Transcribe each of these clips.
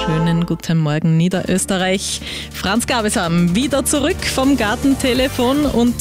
Schönen guten Morgen, Niederösterreich. Franz Gabesam wieder zurück vom Gartentelefon und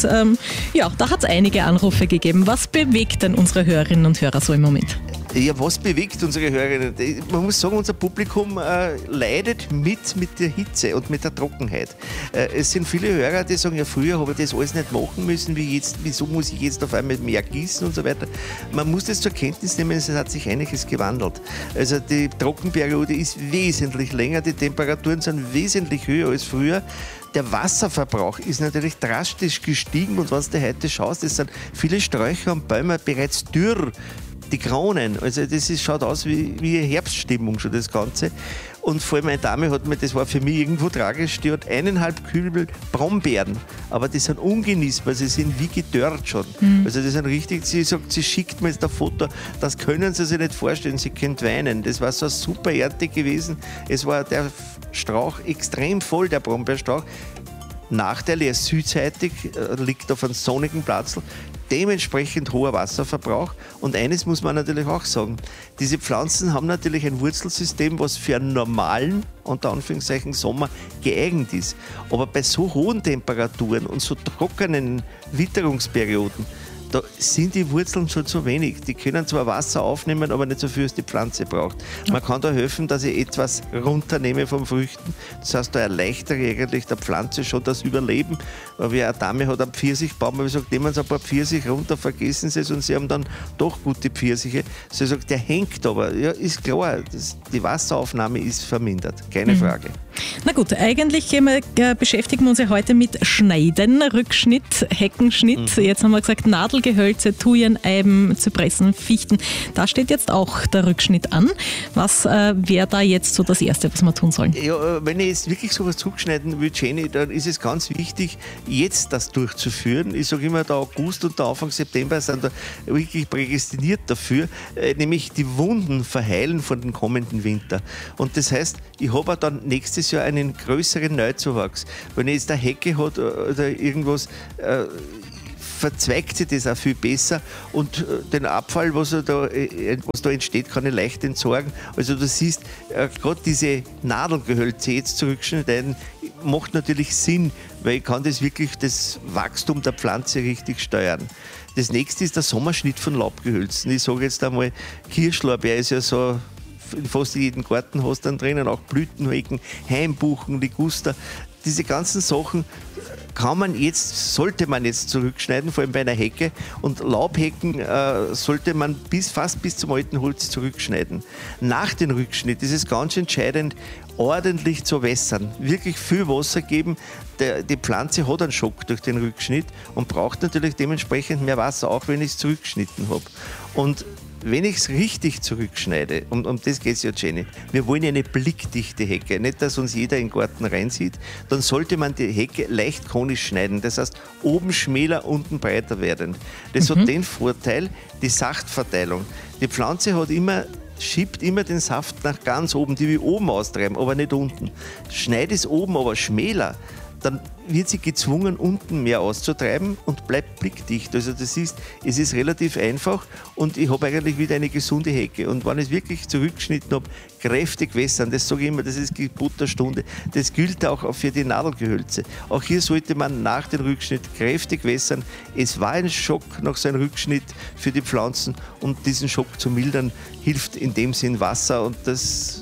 da hat es einige Anrufe gegeben. Was bewegt denn unsere Hörerinnen und Hörer so im Moment? Ja, was bewegt unsere Hörerinnen? Man muss sagen, unser Publikum leidet mit der Hitze und mit der Trockenheit. Es sind viele Hörer, die sagen, ja, früher habe ich das alles nicht machen müssen, wie jetzt, wieso muss ich jetzt auf einmal mehr gießen und so weiter. Man muss das zur Kenntnis nehmen, es hat sich einiges gewandelt. Also die Trockenperiode ist wesentlich länger, die Temperaturen sind wesentlich höher als früher. Der Wasserverbrauch ist natürlich drastisch gestiegen und wenn du heute schaust, es sind viele Sträucher und Bäume bereits dürr. Die Kronen, also das schaut aus wie eine Herbststimmung schon das Ganze. Und vor allem meine Dame das war für mich irgendwo tragisch, die hat 1,5 Kübel Brombeeren, aber die sind ungenießbar, sie sind wie gedörrt schon. Also das sind richtig, sie sagt, sie schickt mir jetzt ein Foto, das können Sie sich nicht vorstellen, sie könnt weinen. Das war so eine super Ernte gewesen, es war der Strauch extrem voll, der Brombeerstrauch. Nachteil, er ist südseitig, liegt auf einem sonnigen Platz, dementsprechend hoher Wasserverbrauch. Und eines muss man natürlich auch sagen, diese Pflanzen haben natürlich ein Wurzelsystem, was für einen normalen, unter Anführungszeichen, Sommer geeignet ist. Aber bei so hohen Temperaturen und so trockenen Witterungsperioden, da sind die Wurzeln schon zu wenig. Die können zwar Wasser aufnehmen, aber nicht so viel, als die Pflanze braucht. Man kann da helfen, dass ich etwas runternehme von Früchten. Das heißt, da erleichtere ich eigentlich der Pflanze schon das Überleben. Wie eine Dame hat einen Pfirsichbaum, aber ich sage, nehmen Sie ein paar Pfirsiche runter, vergessen Sie es und Sie haben dann doch gute Pfirsiche. Sie sagt, der hängt aber. Ja, ist klar, die Wasseraufnahme ist vermindert, keine Frage. Na gut, eigentlich beschäftigen wir uns ja heute mit Schneiden, Rückschnitt, Heckenschnitt. Jetzt haben wir gesagt, Nadelgehölze, Thujen, Eiben, Zypressen, Fichten. Da steht jetzt auch der Rückschnitt an. Was wäre da jetzt so das Erste, was wir tun sollen? Ja, wenn ich jetzt wirklich sowas zurückschneiden will, Jenny, dann ist es ganz wichtig, jetzt das durchzuführen. Ich sage immer, der August und der Anfang September sind da wirklich prädestiniert dafür, nämlich die Wunden verheilen von dem kommenden Winter. Und das heißt, ich habe dann nächstes Jahr einen größeren Neuzuwachs. Wenn ich jetzt eine Hecke hat oder irgendwas, verzweigt sich das auch viel besser und den Abfall, was da entsteht, kann ich leicht entsorgen. Also du siehst, gerade diese Nadelgehölze jetzt zurückschneiden, macht natürlich Sinn, weil ich kann das Wachstum der Pflanze richtig steuern. Das nächste ist der Sommerschnitt von Laubgehölzen. Ich sage jetzt einmal, Kirschlorbeer ist ja so, in fast jedem Garten hast du dann drinnen, auch Blütenhecken, Hainbuchen, Liguster. Diese ganzen Sachen sollte man jetzt zurückschneiden, vor allem bei einer Hecke. Und Laubhecken sollte man fast bis zum alten Holz zurückschneiden. Nach dem Rückschnitt ist es ganz entscheidend, ordentlich zu wässern. Wirklich viel Wasser geben. Die Pflanze hat einen Schock durch den Rückschnitt und braucht natürlich dementsprechend mehr Wasser, auch wenn ich es zurückgeschnitten habe. Und wenn ich es richtig zurückschneide, um das geht es ja, Jenny, wir wollen ja eine blickdichte Hecke, nicht, dass uns jeder in den Garten reinsieht, dann sollte man die Hecke leicht konisch schneiden, das heißt oben schmäler, unten breiter werden. Das hat den Vorteil, die Saftverteilung. Die Pflanze schiebt immer den Saft nach ganz oben, die will oben austreiben, aber nicht unten. Schneide es oben aber schmäler, dann wird sie gezwungen, unten mehr auszutreiben und bleibt blickdicht. Also das ist, es ist relativ einfach und ich habe eigentlich wieder eine gesunde Hecke. Und wenn ich es wirklich zurückgeschnitten habe, kräftig wässern, das sage ich immer, das ist Gebot der Stunde. Das gilt auch für die Nadelgehölze. Auch hier sollte man nach dem Rückschnitt kräftig wässern. Es war ein Schock nach so einem Rückschnitt für die Pflanzen und diesen Schock zu mildern, hilft in dem Sinn Wasser und das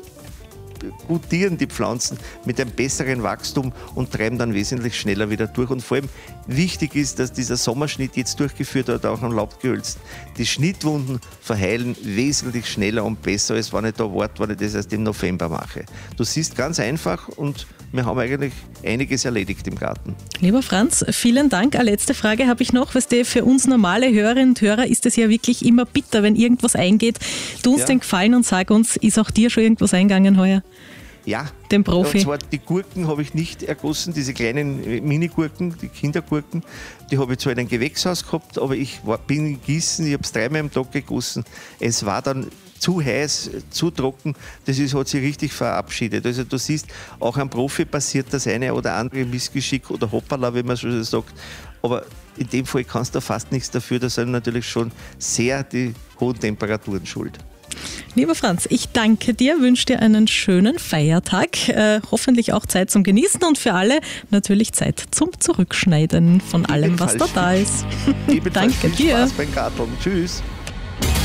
gutieren die Pflanzen mit einem besseren Wachstum und treiben dann wesentlich schneller wieder durch. Und vor allem wichtig ist, dass dieser Sommerschnitt jetzt durchgeführt wird, auch an Laubgehölzen. Die Schnittwunden verheilen wesentlich schneller und besser, als wenn ich da warte, wenn ich das erst im November mache. Du siehst, ganz einfach und wir haben eigentlich einiges erledigt im Garten. Lieber Franz, vielen Dank. Eine letzte Frage habe ich noch. Weißt du, für uns normale Hörerinnen und Hörer ist es ja wirklich immer bitter, wenn irgendwas eingeht. Tu uns den Gefallen und sag uns, ist auch dir schon irgendwas eingegangen heuer? Ja, dem Profi. Und zwar die Gurken habe ich nicht ergossen, diese kleinen Mini-Gurken, die Kindergurken, die habe ich zwar in einem Gewächshaus gehabt, aber ich bin gießen, ich habe es 3-mal am Tag gegossen. Es war dann zu heiß, zu trocken, hat sich richtig verabschiedet. Also du siehst, auch am Profi passiert das eine oder andere Missgeschick oder Hoppala, wie man schon sagt. Aber in dem Fall kannst du fast nichts dafür, da sind natürlich schon sehr die hohen Temperaturen schuld. Lieber Franz, ich danke dir, wünsche dir einen schönen Feiertag, hoffentlich auch Zeit zum Genießen und für alle natürlich Zeit zum Zurückschneiden von allem, was da ist. Danke dir. Spaß beim Garteln. Tschüss.